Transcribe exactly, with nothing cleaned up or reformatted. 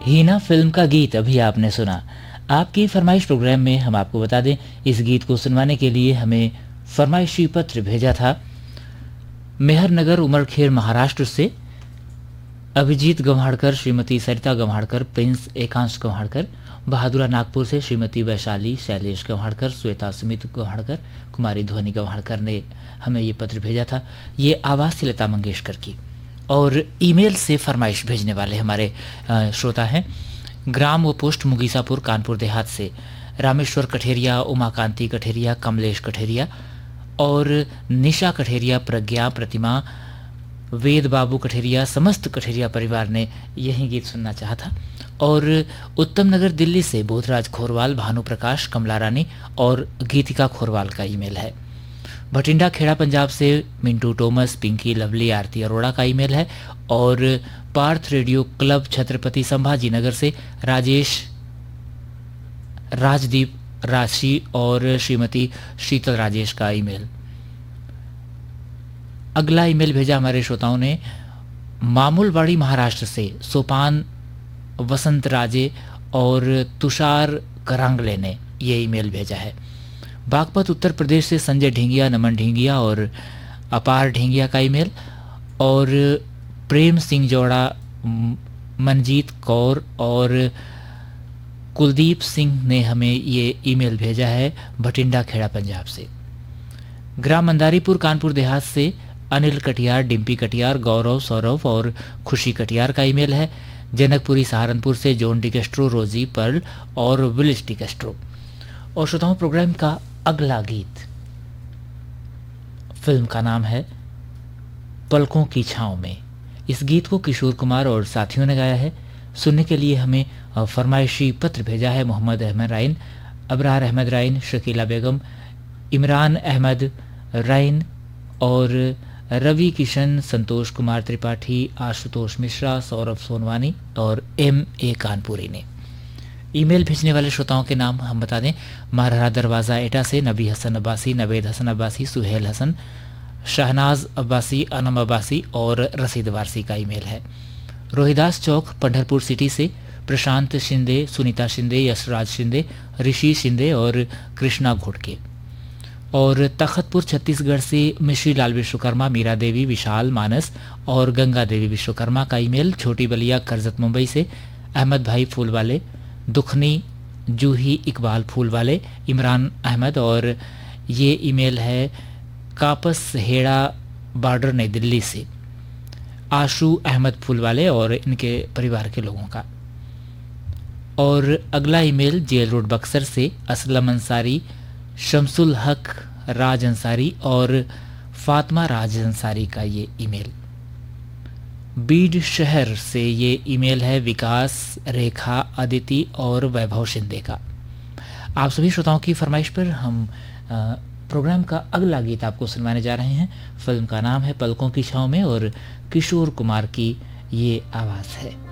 हीना film का गीत अभी आपने सुना। आपकी फरमाइश प्रोग्राम में हम आपको बता दें, इस गीत को सुनवाने के लिए हमें फरमाइशी पत्र भेजा था मेहरनगर उमरखेर महाराष्ट्र से अभिजीत गम्हाड़कर, श्रीमती सरिता गम्हाड़कर, प्रिंस एकांश गम्हाड़कर। बहादुरा नागपुर से श्रीमती वैशाली शैलेश गम्हाड़कर, श्वेता सुमित गम्हाड़कर, कुमारी ध्वनि गम्हाड़कर ने हमें ये पत्र भेजा था। ये आवाज़ थी लता मंगेशकर की। और ईमेल से फरमाइश भेजने वाले हमारे श्रोता हैं ग्राम व पोस्ट मुगीसापुर कानपुर देहात से रामेश्वर कठेरिया, उमाकांति कठेरिया, कमलेश कठेरिया और निशा कठेरिया, प्रज्ञा, प्रतिमा, वेद बाबू कठेरिया, समस्त कठेरिया परिवार ने यही गीत सुनना चाहा था। और उत्तम नगर दिल्ली से बोधराज खोरवाल, भानु प्रकाश, कमला रानी और गीतिका खोरवाल का ईमेल है। भटिंडा खेड़ा पंजाब से मिंटू टोमस, पिंकी, लवली, आरती अरोड़ा का ईमेल है। और पार्थ रेडियो क्लब छत्रपति संभाजी नगर से राजेश, राजदीप, राशि और श्रीमती शीतल राजेश का ईमेल। अगला ईमेल भेजा हमारे श्रोताओं ने मामूलवाड़ी महाराष्ट्र से सोपान वसंत राजे और तुषार करांगले ने ये ईमेल भेजा है। बागपत उत्तर प्रदेश से संजय ढींगिया, नमन ढींगिया और अपार ढींगिया का ईमेल। और प्रेम सिंह जोड़ा, मनजीत कौर और कुलदीप सिंह ने हमें ये ईमेल भेजा है भटिंडा खेड़ा पंजाब से। ग्राम मंदारीपुर कानपुर देहात से अनिल कटियार, डिम्पी कटियार, गौरव, सौरभ और खुशी कटियार का ईमेल है। जनकपुरी सहारनपुर से जॉन डिकेस्ट्रो, रोजी, पर्ल और विलिस डिकेस्ट्रो। और श्रोताओं, प्रोग्राम का अगला गीत, फिल्म का नाम है पलकों की छांव में। इस गीत को किशोर कुमार और साथियों ने गाया है। सुनने के लिए हमें फरमाइशी पत्र भेजा है मोहम्मद अहमद राइन, अबरार अहमद राइन, शकीला बेगम, इमरान अहमद राइन और रवि किशन, संतोष कुमार त्रिपाठी, आशुतोष मिश्रा, सौरभ सोनवानी और एम ए कानपुरी ने। ईमेल भेजने वाले श्रोताओं के नाम हम बता दें, मारहरा दरवाज़ा एटा से नबी हसन अब्बासी, नवेद हसन अब्बासी, सुहेल हसन, शहनाज अब्बासी, अनम अब्बासी और रसीद वारसी का ईमेल है। रोहिदास चौक पंढरपुर सिटी से प्रशांत शिंदे, सुनीता शिंदे, यशराज शिंदे, ऋषि शिंदे और कृष्णा घोड़के। और तखतपुर छत्तीसगढ़ से मिश्री लाल विश्वकर्मा, मीरा देवी, विशाल मानस और गंगा देवी विश्वकर्मा का ईमेल। छोटी बलिया करजत मुंबई से अहमद भाई फूलवाले, दुखनी जूही इकबाल फूलवाले, इमरान अहमद और ये ईमेल है कापस हेड़ा बॉर्डर नई दिल्ली से आशू अहमद फूलवाले और इनके परिवार के लोगों का। और अगला ईमेल जेल रोड बक्सर से असलम अंसारी, शमसुल हक राज अंसारी और फातिमा राज अंसारी का ये ईमेल। बीड शहर से ये ईमेल है विकास, रेखा, अदिति और वैभव शिंदे का। आप सभी श्रोताओं की फरमाइश पर हम आ, प्रोग्राम का अगला गीत आपको सुनवाने जा रहे हैं। फिल्म का नाम है पलकों की छांव में और किशोर कुमार की ये आवाज़ है।